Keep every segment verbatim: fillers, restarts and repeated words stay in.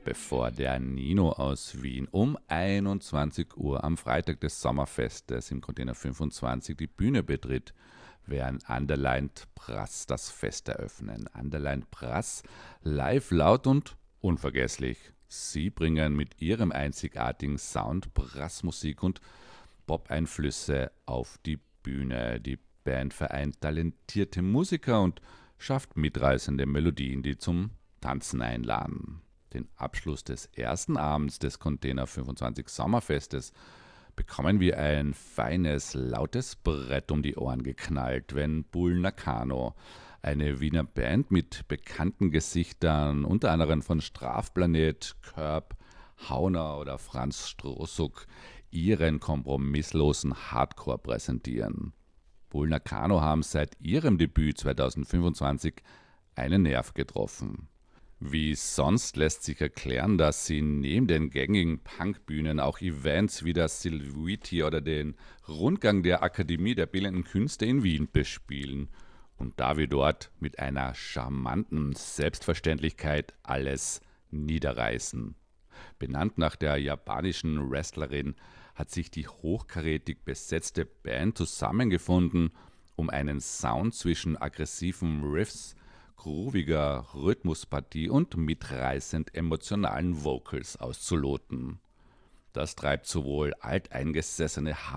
Bevor der Nino aus Wien um einundzwanzig Uhr am Freitag des Sommerfestes im Container fünfundzwanzig die Bühne betritt, werden Underlined Brass das Fest eröffnen. Underlined Brass, live, laut und unvergesslich. Sie bringen mit ihrem einzigartigen Sound Brassmusik und Pop-Einflüsse auf die Bühne. Die Band vereint talentierte Musiker und schafft mitreißende Melodien, die zum Tanzen einladen. Den Abschluss des ersten Abends des Container fünfundzwanzig Sommerfestes bekommen wir ein feines, lautes Brett um die Ohren geknallt, wenn Bull Nakano, eine Wiener Band mit bekannten Gesichtern, unter anderem von Strafplanet, Curb, Hauner oder Franz Strohsuck, ihren kompromisslosen Hardcore präsentieren. Bull Nakano haben seit ihrem Debüt zweitausendfünfundzwanzig einen Nerv getroffen. Wie sonst lässt sich erklären, dass sie neben den gängigen Punkbühnen auch Events wie das Silviti oder den Rundgang der Akademie der Bildenden Künste in Wien bespielen und da wir dort mit einer charmanten Selbstverständlichkeit alles niederreißen. Benannt nach der japanischen Wrestlerin hat sich die hochkarätig besetzte Band zusammengefunden, um einen Sound zwischen aggressiven Riffs, grooviger Rhythmuspartie und mitreißend emotionalen Vocals auszuloten. Das treibt sowohl alteingesessene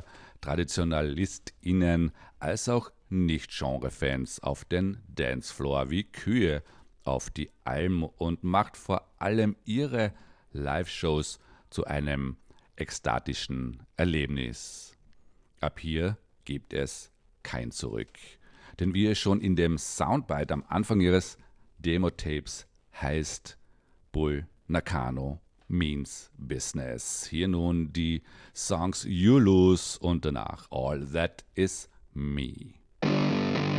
Hardcore-TraditionalistInnen als auch Nicht-Genre-Fans auf den Dancefloor wie Kühe auf die Alm und macht vor allem ihre Live-Shows zu einem ekstatischen Erlebnis. Ab hier gibt es kein Zurück. Denn wie es schon in dem Soundbite am Anfang ihres Demo-Tapes heißt, Bull Nakano means business. Hier nun die Songs You Lose und danach All That Is Me.